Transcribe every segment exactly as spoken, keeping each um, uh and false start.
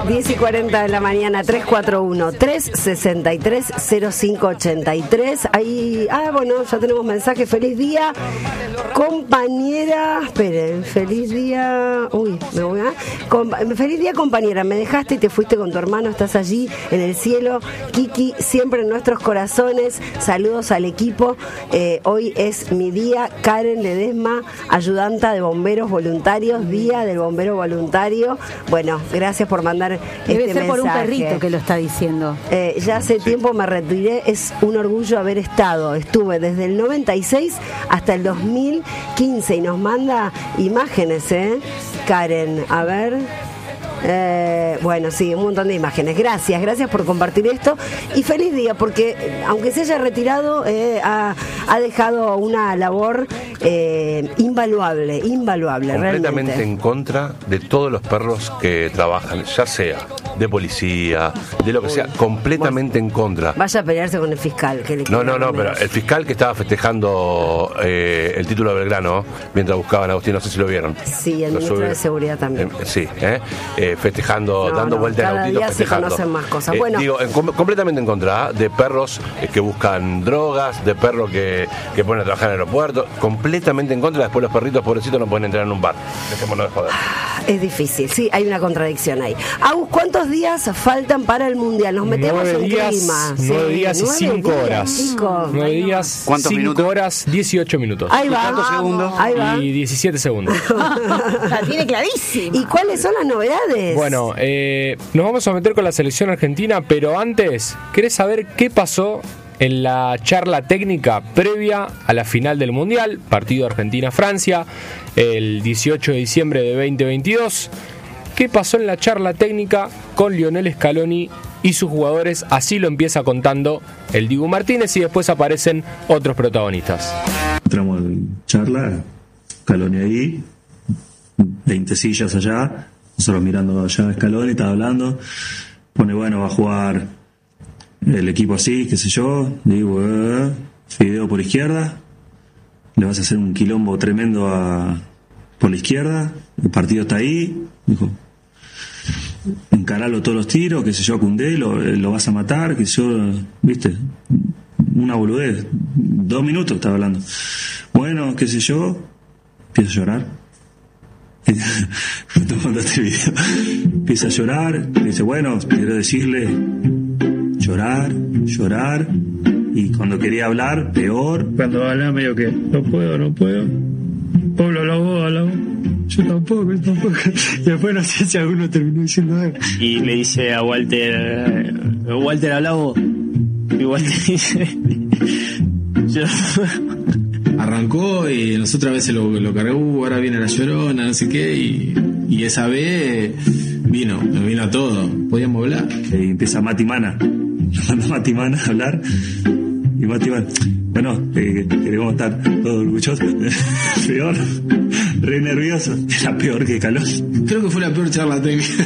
diez y cuarenta de la mañana, tres cuatro uno, tres seis tres, cero cinco ocho tres. Ahí, ah, bueno, ya tenemos mensaje. Feliz día, compañera. Esperen, feliz día. Uy, me voy a. Com, feliz día, compañera. Me dejaste y te fuiste con tu hermano. Estás allí en el cielo. Kiki, siempre en nuestros corazones. Saludos al equipo. Eh, hoy es mi día. Karen Ledesma, ayudanta de bomberos voluntarios. Día del bombero voluntario. Bueno, gracias por mandar Debe este ser mensaje. por un perrito que lo está diciendo. Eh, ya hace tiempo me retiré, es un orgullo haber estado. Estuve desde el noventa y seis hasta el dos mil quince y nos manda imágenes, ¿eh? Karen, a ver. Eh, bueno, sí, un montón de imágenes. Gracias, gracias por compartir esto y feliz día porque aunque se haya retirado eh, ha, ha dejado una labor eh, invaluable, invaluable completamente realmente. En contra de todos los perros que trabajan, ya sea de policía, de lo que sea, completamente en contra. Vaya a pelearse con el fiscal. Que le No, no, no, menos. pero el fiscal que estaba festejando eh, el título de Belgrano mientras buscaban a Agustín, no sé si lo vieron. Sí, el Lo ministro subieron. de Seguridad también. Eh, sí, eh, eh, festejando, No, dando no, vueltas en cada autito, día se festejando. conocen más cosas. Eh, Bueno. digo, en- com- completamente en contra ¿eh? de perros eh, que buscan drogas, de perros que, que ponen a trabajar en el aeropuerto, completamente en contra. Después los perritos pobrecitos no pueden entrar en un bar. Dejémonos de joder. Es difícil, sí, hay una contradicción ahí. Agus, ¿cuántos días faltan para el Mundial? Nos metemos Nueve en días, clima. nueve Sí, días y nueve cinco días, horas. chicos. Nueve días, ¿Cuántos cinco minutos? horas, dieciocho minutos. Ahí va. ¿Cuántos segundos? Ahí va. Y diecisiete segundos. La tiene clarísima. ¿Y cuáles son las novedades? Bueno, eh, nos vamos a meter con la selección argentina, pero antes, ¿querés saber qué pasó en la charla técnica previa a la final del Mundial, partido Argentina-Francia, el dieciocho de diciembre de veinte veintidós? ¿Qué pasó en la charla técnica con Lionel Scaloni y sus jugadores? Así lo empieza contando el Dibu Martínez y después aparecen otros protagonistas. Entramos en charla, Scaloni ahí, veinte sillas allá, nosotros mirando allá a Scaloni, estaba hablando, pone bueno, va a jugar el equipo así, qué sé yo, digo, eh, Fideo por izquierda, le vas a hacer un quilombo tremendo a, por la izquierda, el partido está ahí, dijo, encaralo todos los tiros, qué sé yo, Koundé, lo, lo vas a matar, qué sé yo, viste, una boludez, dos minutos estaba hablando, bueno, qué sé yo, empiezo a llorar. Te mando este video. Empieza a llorar, y dice, bueno, quiero decirle llorar, llorar, y cuando quería hablar, peor. Cuando habla medio que no puedo, no puedo. Pablo, la voz, la voz. Yo tampoco, yo tampoco. Y después no sé si alguno terminó diciendo algo. Y le dice a Walter, eh, Walter, habla vos. Y Walter dice, yo... Arrancó y nosotros a veces lo, lo cargó, uh, ahora viene la llorona, no sé qué, y, y esa vez vino, nos vino a todo, podíamos hablar. Y empieza Mati Mana, manda Mati Mana a hablar, y Mati Mana, bueno, eh, queremos estar todos orgullosos, peor, re nervioso, era peor que Scaloni. Creo que fue la peor charla técnica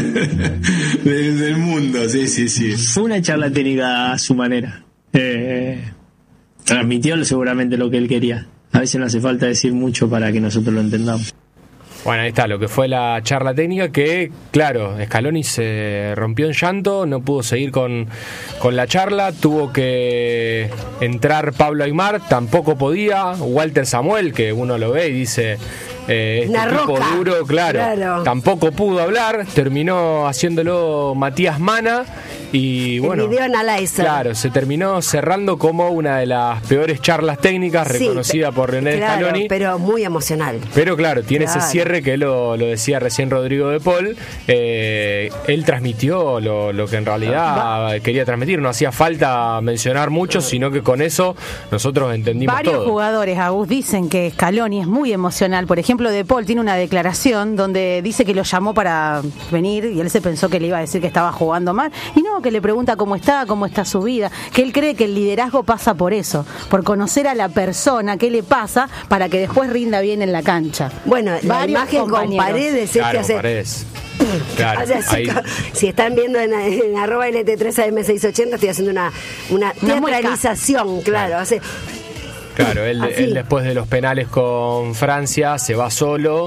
del, del mundo, sí, sí, sí. Fue una charla técnica a su manera. Eh, transmitió seguramente lo que él quería. A veces no hace falta decir mucho para que nosotros lo entendamos. Bueno, ahí está, lo que fue la charla técnica que, claro, Scaloni se rompió en llanto, no pudo seguir con, con la charla, tuvo que entrar Pablo Aimar, tampoco podía, Walter Samuel, que uno lo ve y dice, eh, este Una tipo roca. duro, claro, Claro. tampoco pudo hablar, terminó haciéndolo Matías Mana y bueno, el video Analyzer. claro, se terminó cerrando como una de las peores charlas técnicas Sí, reconocida pe- por René claro, Scaloni. pero muy emocional. Pero claro, tiene Claro. ese cierre que lo, lo decía recién Rodrigo de Paul. Eh, él transmitió lo, lo que en realidad quería transmitir. No hacía falta mencionar mucho, sino que con eso nosotros entendimos Varios todo. jugadores, Agus, dicen que Scaloni es muy emocional. Por ejemplo, De Paul tiene una declaración donde dice que lo llamó para venir y él se pensó que le iba a decir que estaba jugando mal. Y no, que le pregunta cómo está, cómo está su vida. Que él cree que el liderazgo pasa por eso, por conocer a la persona, qué le pasa, para que después rinda bien en la cancha. Bueno, la Varios imagen con compañeros. Paredes es Claro, que hace... Paredes. Claro, O sea, si, ahí- si están viendo en, en arroba L T tres A M seiscientos ochenta, estoy haciendo una, una Una mueca. teatralización, claro. Hace, Claro, él, Así. él después de los penales con Francia se va solo